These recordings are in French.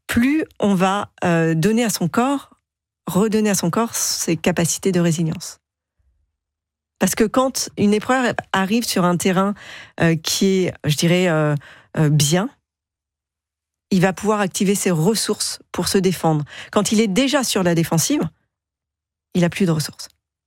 plus on va redonner à son corps ses capacités de résilience. Parce que quand une épreuve arrive sur un terrain qui est, je dirais, bien, il va pouvoir activer ses ressources pour se défendre. Quand il est déjà sur la défensive, il n'a plus de ressources.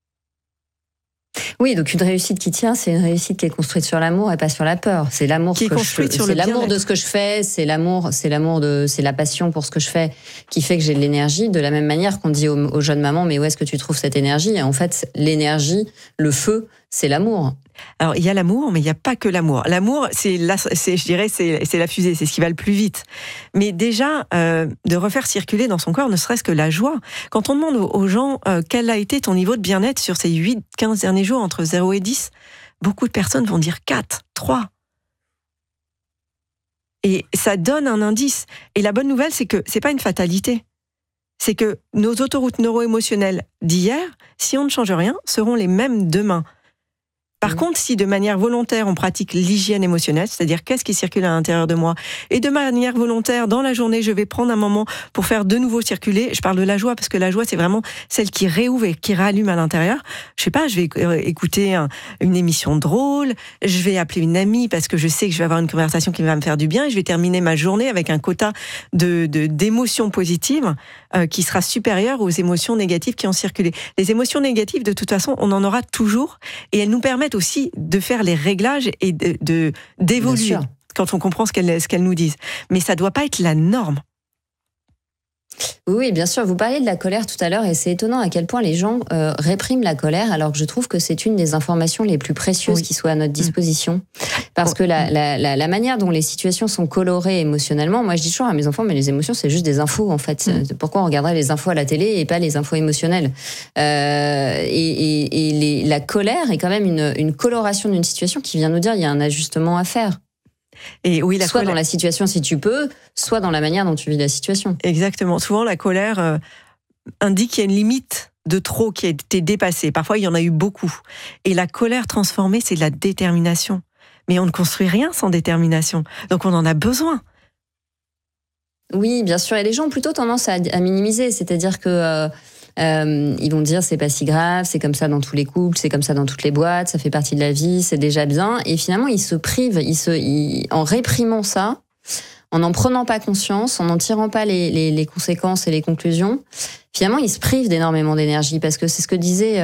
Oui, donc une réussite qui tient, c'est une réussite qui est construite sur l'amour et pas sur la peur. C'est l'amour qui est construite sur le bien-être. C'est l'amour de ce que je fais, c'est la passion pour ce que je fais qui fait que j'ai de l'énergie. De la même manière qu'on dit aux jeunes mamans, mais où est-ce que tu trouves cette énergie ? Et en fait, l'énergie, le feu, c'est l'amour. Alors, il y a l'amour, mais il n'y a pas que l'amour. L'amour, c'est la fusée, c'est ce qui va le plus vite. Mais déjà, de refaire circuler dans son corps, ne serait-ce que la joie. Quand on demande aux gens quel a été ton niveau de bien-être sur ces 8-15 derniers jours, entre 0 et 10, beaucoup de personnes vont dire 4, 3. Et ça donne un indice. Et la bonne nouvelle, c'est que c'est pas une fatalité. C'est que nos autoroutes neuro-émotionnelles d'hier, si on ne change rien, seront les mêmes demain. Par contre, si de manière volontaire, on pratique l'hygiène émotionnelle, c'est-à-dire qu'est-ce qui circule à l'intérieur de moi, et de manière volontaire, dans la journée, je vais prendre un moment pour faire de nouveau circuler. Je parle de la joie, parce que la joie, c'est vraiment celle qui réouvre et qui rallume à l'intérieur. Je sais pas, je vais écouter une émission drôle, je vais appeler une amie, parce que je sais que je vais avoir une conversation qui va me faire du bien, et je vais terminer ma journée avec un quota d'émotions positives qui sera supérieur aux émotions négatives qui ont circulé. Les émotions négatives, de toute façon, on en aura toujours, et elles nous permettent aussi de faire les réglages et d'évoluer quand on comprend ce qu'elles nous disent. Mais ça ne doit pas être la norme. Oui, bien sûr. Vous parliez de la colère tout à l'heure et c'est étonnant à quel point les gens répriment la colère alors que je trouve que c'est une des informations les plus précieuses qui soit à notre disposition. Parce que la manière dont les situations sont colorées émotionnellement, moi je dis toujours à mes enfants, mais les émotions c'est juste des infos en fait. Pourquoi on regarderait les infos à la télé et pas les infos émotionnelles la colère est quand même une coloration d'une situation qui vient nous dire il y a un ajustement à faire. Et oui, soit dans la situation si tu peux, soit dans la manière dont tu vis la situation. Exactement. Souvent, la colère indique qu'il y a une limite de trop qui a été dépassée. Parfois, il y en a eu beaucoup. Et la colère transformée, c'est de la détermination. Mais on ne construit rien sans détermination. Donc, on en a besoin. Oui, bien sûr. Et les gens ont plutôt tendance à minimiser. C'est-à-dire que... ils vont dire c'est pas si grave, c'est comme ça dans tous les couples, c'est comme ça dans toutes les boîtes, ça fait partie de la vie, c'est déjà bien. Et finalement, ils se privent, en réprimant ça, en n'en prenant pas conscience, en n'en tirant pas les conséquences et les conclusions. Finalement, ils se privent d'énormément d'énergie parce que c'est ce que disait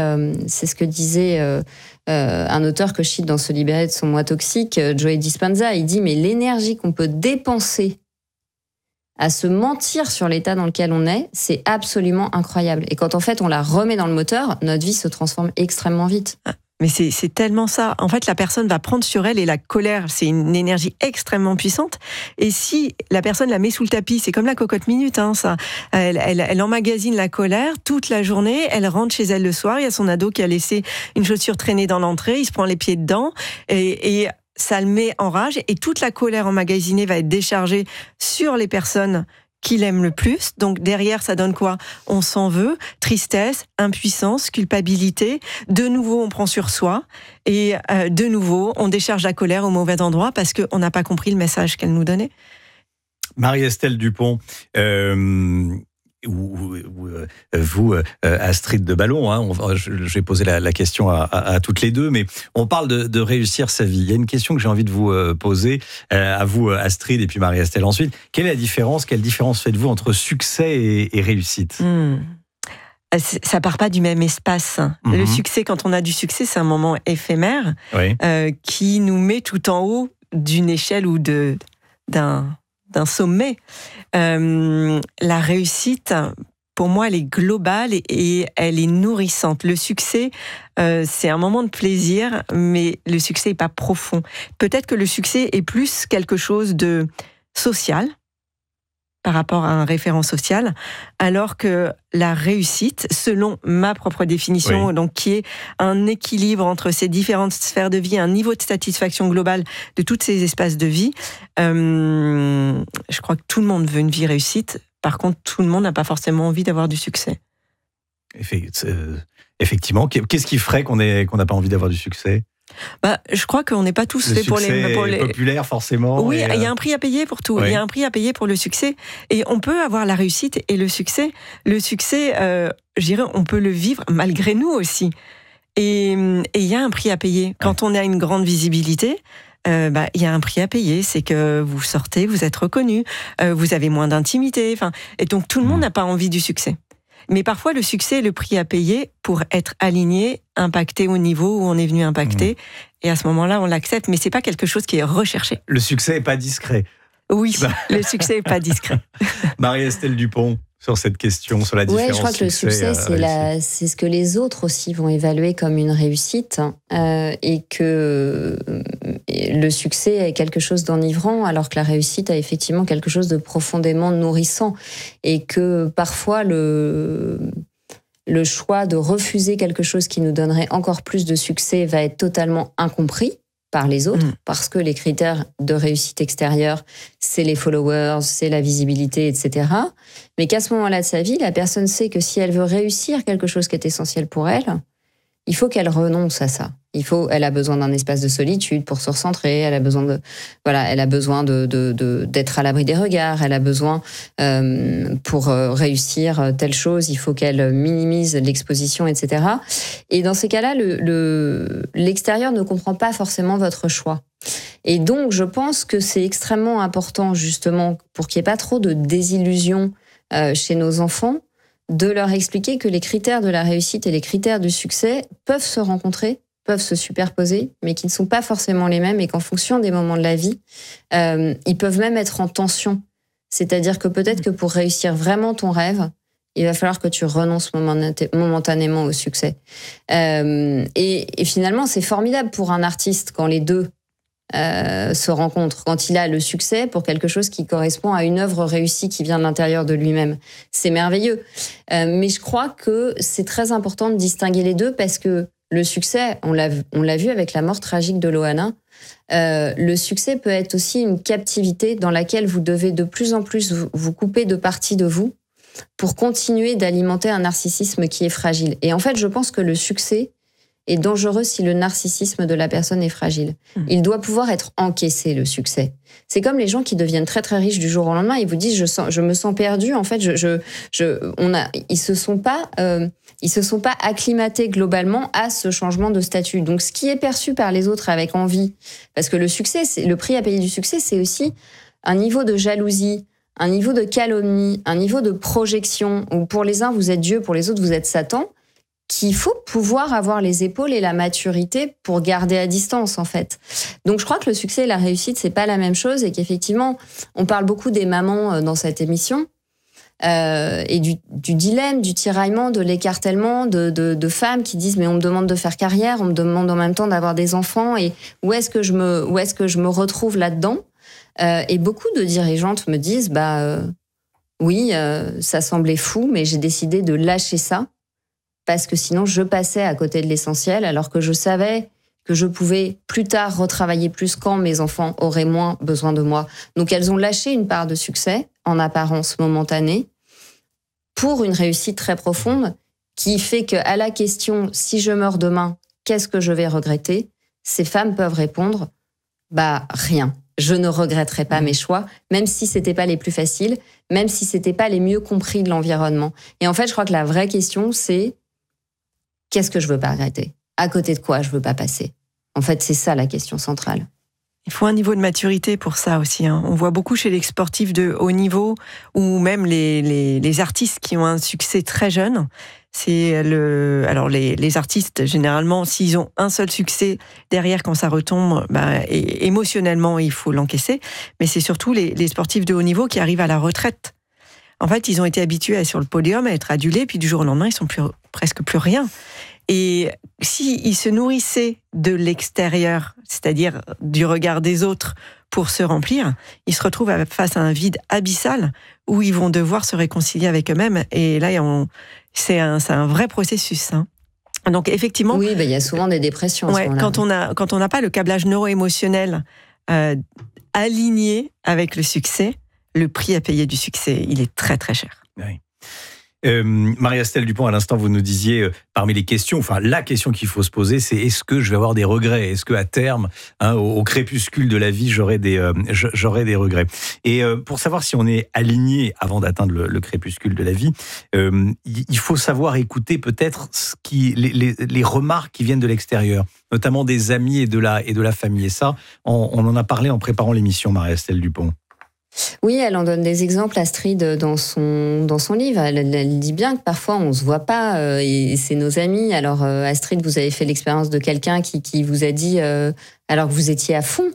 un auteur que je cite dans Se libérer de son moi toxique, Joe Dispenza. Il dit mais l'énergie qu'on peut dépenser à se mentir sur l'état dans lequel on est, c'est absolument incroyable. Et quand en fait on la remet dans le moteur, notre vie se transforme extrêmement vite. Mais c'est tellement ça. En fait, la personne va prendre sur elle, et la colère, c'est une énergie extrêmement puissante. Et si la personne la met sous le tapis, c'est comme la cocotte minute, ça. Elle emmagasine la colère toute la journée, elle rentre chez elle le soir, il y a son ado qui a laissé une chaussure traîner dans l'entrée, il se prend les pieds dedans, et ça le met en rage, et toute la colère emmagasinée va être déchargée sur les personnes qu'il aime le plus. Donc derrière, ça donne quoi ? On s'en veut, tristesse, impuissance, culpabilité. De nouveau, on prend sur soi, et de nouveau, on décharge la colère au mauvais endroit parce qu'on n'a pas compris le message qu'elle nous donnait. Marie-Estelle Dupont, vous, Astrid de Ballon, je vais poser la question à toutes les deux, mais on parle de réussir sa vie. Il y a une question que j'ai envie de vous poser, à vous, Astrid, et puis Marie-Estelle ensuite. Quelle différence faites-vous entre succès et réussite ? Ça part pas du même espace. Le succès, quand on a du succès, c'est un moment éphémère, qui nous met tout en haut d'une échelle ou d'un sommet. La réussite, pour moi, elle est globale et elle est nourrissante. Le succès, c'est un moment de plaisir, mais le succès n'est pas profond. Peut-être que le succès est plus quelque chose de social, par rapport à un référent social, alors que la réussite, selon ma propre définition, donc qui est un équilibre entre ces différentes sphères de vie, un niveau de satisfaction globale de tous ces espaces de vie, je crois que tout le monde veut une vie réussite. Par contre, tout le monde n'a pas forcément envie d'avoir du succès. Effectivement. Qu'est-ce qui ferait qu'on n'a pas envie d'avoir du succès ? Je crois qu'on n'est pas tous faits pour les populaires forcément. Oui, il y a un prix à payer pour tout. Il y a un prix à payer pour le succès. Et on peut avoir la réussite et le succès. Le succès, je dirais, on peut le vivre malgré nous aussi. Et il y a un prix à payer. Quand on a une grande visibilité, il y a un prix à payer. C'est que vous sortez, vous êtes reconnu, vous avez moins d'intimité. Et donc tout le monde n'a pas envie du succès. Mais parfois, le succès est le prix à payer pour être aligné, impacté au niveau où on est venu impacter. Et à ce moment-là, on l'accepte, mais c'est pas quelque chose qui est recherché. Le succès est pas discret. Oui, le succès est pas discret. Marie-Estelle Dupont, sur cette question, sur la différence. Oui, je crois que le succès, c'est ce que les autres aussi vont évaluer comme une réussite, et que le succès est quelque chose d'enivrant, alors que la réussite est effectivement quelque chose de profondément nourrissant, et que parfois le choix de refuser quelque chose qui nous donnerait encore plus de succès va être totalement incompris par les autres, parce que les critères de réussite extérieure, c'est les followers, c'est la visibilité, etc. Mais qu'à ce moment-là de sa vie, la personne sait que si elle veut réussir quelque chose qui est essentiel pour elle, il faut qu'elle renonce à ça. Elle a besoin d'un espace de solitude pour se recentrer. Elle a besoin d'être à l'abri des regards. Elle a besoin, pour réussir telle chose, il faut qu'elle minimise l'exposition, etc. Et dans ces cas-là, l'extérieur ne comprend pas forcément votre choix. Et donc, je pense que c'est extrêmement important, justement, pour qu'il n'y ait pas trop de désillusion chez nos enfants, de leur expliquer que les critères de la réussite et les critères du succès peuvent se rencontrer, peuvent se superposer, mais qui ne sont pas forcément les mêmes, et qu'en fonction des moments de la vie, ils peuvent même être en tension. C'est-à-dire que peut-être que pour réussir vraiment ton rêve, il va falloir que tu renonces momentanément au succès. Et finalement, c'est formidable pour un artiste quand les deux se rencontrent, quand il a le succès pour quelque chose qui correspond à une œuvre réussie qui vient de l'intérieur de lui-même. C'est merveilleux. Mais je crois que c'est très important de distinguer les deux, parce que le succès, on l'a vu avec la mort tragique de Loana, le succès peut être aussi une captivité dans laquelle vous devez de plus en plus vous couper de parties de vous pour continuer d'alimenter un narcissisme qui est fragile. Et en fait, je pense que le succès est dangereux si le narcissisme de la personne est fragile. Il doit pouvoir être encaissé, le succès. C'est comme les gens qui deviennent très très riches du jour au lendemain. Ils vous disent je me sens perdu. En fait, ils se sont pas acclimatés globalement à ce changement de statut. Donc, ce qui est perçu par les autres avec envie, parce que le succès, le prix à payer du succès, c'est aussi un niveau de jalousie, un niveau de calomnie, un niveau de projection, où pour les uns vous êtes Dieu, pour les autres vous êtes Satan, qu'il faut pouvoir avoir les épaules et la maturité pour garder à distance, en fait. Donc, je crois que le succès et la réussite, c'est pas la même chose, et qu'effectivement, on parle beaucoup des mamans dans cette émission, et du dilemme, du tiraillement, de l'écartèlement de femmes qui disent mais on me demande de faire carrière, on me demande en même temps d'avoir des enfants, et où est-ce que je me retrouve là-dedans? Et beaucoup de dirigeantes me disent oui, ça semblait fou, mais j'ai décidé de lâcher ça, parce que sinon je passais à côté de l'essentiel, alors que je savais que je pouvais plus tard retravailler plus quand mes enfants auraient moins besoin de moi. Donc elles ont lâché une part de succès, en apparence momentanée, pour une réussite très profonde, qui fait qu'à la question « si je meurs demain, qu'est-ce que je vais regretter ?», ces femmes peuvent répondre « rien, je ne regretterai pas mes choix, même si c'était pas les plus faciles, même si c'était pas les mieux compris de l'environnement ». Et en fait, je crois que la vraie question, c'est qu'est-ce que je veux pas regretter ? À côté de quoi je veux pas passer ? En fait, c'est ça la question centrale. Il faut un niveau de maturité pour ça aussi. On voit beaucoup chez les sportifs de haut niveau, ou même les artistes qui ont un succès très jeune. Alors les artistes, généralement, s'ils ont un seul succès, derrière, quand ça retombe, et émotionnellement, il faut l'encaisser. Mais c'est surtout les sportifs de haut niveau qui arrivent à la retraite. En fait, ils ont été habitués à être sur le podium, à être adulés, puis du jour au lendemain, ils sont presque plus rien. Et s'ils se nourrissaient de l'extérieur, c'est-à-dire du regard des autres pour se remplir, ils se retrouvent face à un vide abyssal où ils vont devoir se réconcilier avec eux-mêmes. Et là, c'est un vrai processus. Donc effectivement... Oui, il y a souvent des dépressions. Quand on n'a pas le câblage neuro-émotionnel aligné avec le succès, le prix à payer du succès, il est très très cher. Oui. Marie-Estelle Dupont, à l'instant, vous nous disiez, parmi les questions, enfin, la question qu'il faut se poser, c'est est-ce que je vais avoir des regrets ? Est-ce qu'à terme, au crépuscule de la vie, j'aurai des regrets ? Et pour savoir si on est aligné avant d'atteindre le crépuscule de la vie, il faut savoir écouter peut-être les remarques qui viennent de l'extérieur, notamment des amis et de la famille. Et ça, on en a parlé en préparant l'émission, Marie-Estelle Dupont. Oui, elle en donne des exemples, Astrid, dans son livre. Elle dit bien que parfois on se voit pas et c'est nos amis. Alors Astrid, vous avez fait l'expérience de quelqu'un qui vous a dit alors que vous étiez à fond.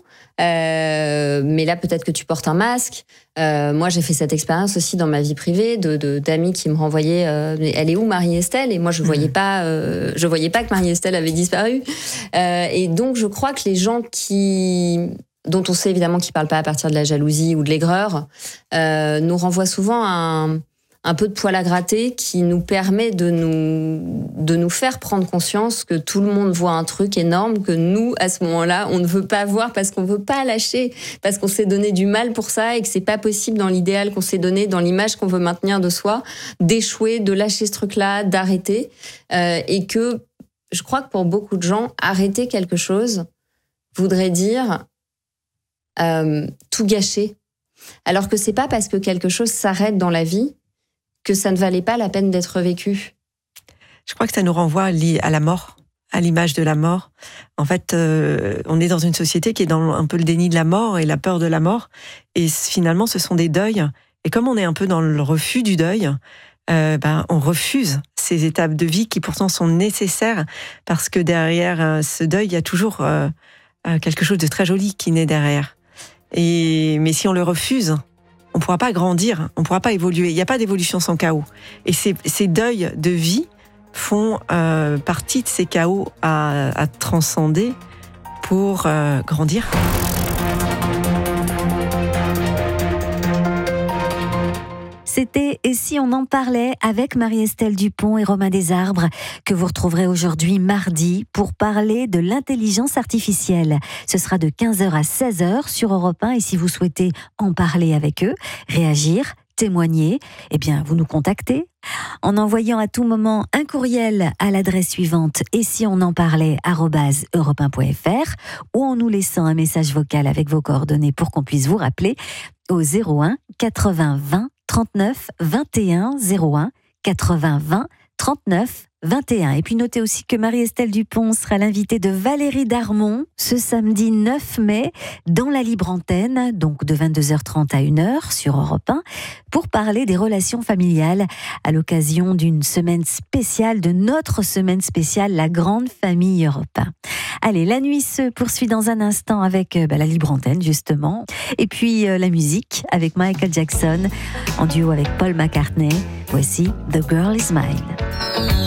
Mais là, peut-être que tu portes un masque. Moi, j'ai fait cette expérience aussi dans ma vie privée d'amis qui me renvoyaient. Elle est où Marie-Estelle ? Et moi, je voyais pas que Marie-Estelle avait disparu. Et donc, je crois que les gens dont on sait évidemment qu'ils parlent pas à partir de la jalousie ou de l'aigreur, nous renvoient souvent un peu de poil à gratter qui nous permet de nous faire prendre conscience que tout le monde voit un truc énorme que nous, à ce moment-là, on ne veut pas voir parce qu'on veut pas lâcher, parce qu'on s'est donné du mal pour ça et que c'est pas possible dans l'idéal qu'on s'est donné, dans l'image qu'on veut maintenir de soi, d'échouer, de lâcher ce truc-là, d'arrêter. Et que je crois que pour beaucoup de gens, arrêter quelque chose voudrait dire tout gâcher. Alors que c'est pas parce que quelque chose s'arrête dans la vie que ça ne valait pas la peine d'être vécu. Je crois que ça nous renvoie à la mort, à l'image de la mort. En fait, on est dans une société qui est dans un peu le déni de la mort et la peur de la mort. Et finalement, ce sont des deuils. Et comme on est un peu dans le refus du deuil, on refuse ces étapes de vie qui pourtant sont nécessaires parce que derrière ce deuil, il y a toujours quelque chose de très joli qui naît derrière. Mais si on le refuse, on ne pourra pas grandir, on ne pourra pas évoluer. Il n'y a pas d'évolution sans chaos. Et ces deuils de vie font partie de ces chaos à transcender pour grandir. C'était « Et si on en parlait » avec Marie-Estelle Dupont et Romain Desarbres, que vous retrouverez aujourd'hui mardi pour parler de l'intelligence artificielle. Ce sera de 15h à 16h sur Europe 1 et si vous souhaitez en parler avec eux, réagir, témoigner, eh bien vous nous contactez en envoyant à tout moment un courriel à l'adresse suivante et si on en parlait @europe1.fr ou en nous laissant un message vocal avec vos coordonnées pour qu'on puisse vous rappeler au 01 80 20 39 21 01 80 20 39 21. Et puis notez aussi que Marie-Estelle Dupont sera l'invitée de Valérie Darmon ce samedi 9 mai dans la Libre Antenne, donc de 22h30 à 1h sur Europe 1, pour parler des relations familiales à l'occasion d'une semaine spéciale, de notre semaine spéciale, la grande famille Europe 1. Allez, la nuit se poursuit dans un instant avec la Libre Antenne, justement. Et puis la musique avec Michael Jackson en duo avec Paul McCartney. Voici The Girl Is Mine.